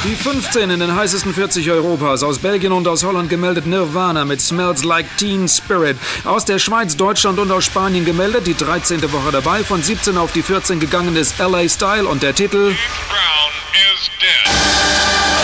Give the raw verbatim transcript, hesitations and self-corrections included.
Die fünfzehn in den heißesten vierzig Europas. Aus Belgien und aus Holland gemeldet Nirvana mit Smells Like Teen Spirit. Aus der Schweiz, Deutschland und aus Spanien gemeldet. Die dreizehnte Woche dabei. Von siebzehn auf die vierzehn gegangen ist L A Style und der Titel Brown is dead.